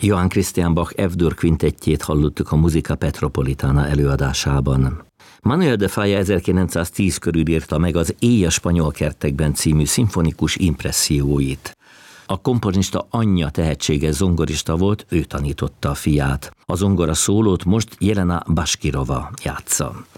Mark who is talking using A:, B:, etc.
A: Johann Christian Bach F-dur kvintettjét hallottuk a Musica Petropolitana előadásában. Manuel de Falla 1910 körül írta meg az Éj a spanyol kertekben című szimfonikus impresszióit. A komponista anyja tehetséges zongorista volt, ő tanította a fiát. A zongora szólót most Jelena Bashkirova játsza.